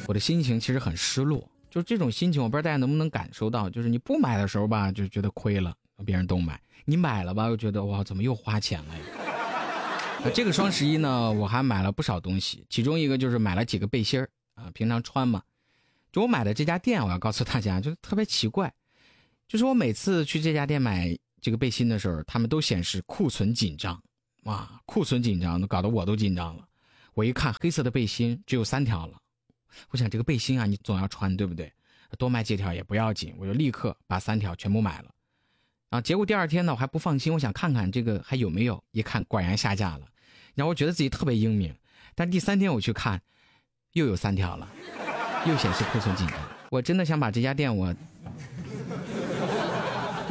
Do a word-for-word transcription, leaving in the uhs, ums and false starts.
我的心情其实很失落，就这种心情我不知道大家能不能感受到，就是你不买的时候吧就觉得亏了，别人都买，你买了吧又觉得哇怎么又花钱了呀。这个双十一呢我还买了不少东西，其中一个就是买了几个背心儿啊，平常穿嘛。就我买的这家店，我要告诉大家就特别奇怪，就是我每次去这家店买这个背心的时候，他们都显示库存紧张。哇，库存紧张都搞得我都紧张了。我一看黑色的背心只有三条了，我想这个背心啊你总要穿对不对，多买几条也不要紧，我就立刻把三条全部买了。然后结果第二天呢我还不放心，我想看看这个还有没有，一看果然下架了，然后我觉得自己特别英明。但第三天我去看又有三条了，又显示库存紧张。我真的想把这家店我